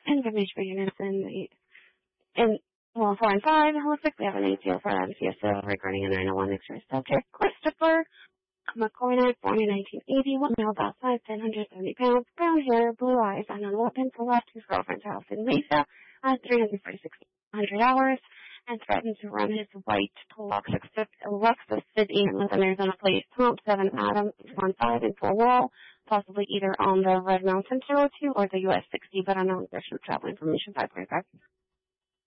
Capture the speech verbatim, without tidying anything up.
Information for units in, in well, four and five, it looks like we have an A C O for M C S O regarding a nine oh one extra subject. Christopher McCormick, born in nineteen eighty, one male, about five, ten, one hundred seventy pounds, brown hair, blue eyes, unknown weapon, for left his girlfriend's house in Mesa, has three hundred forty-six hours, and threatens to run his white Lexus Lexus City with an Arizona plate, Pump seven Adam one five in full wall, possibly either on the Red Mountain two oh two or the U S sixty, but unknown version of travel information five forty-five.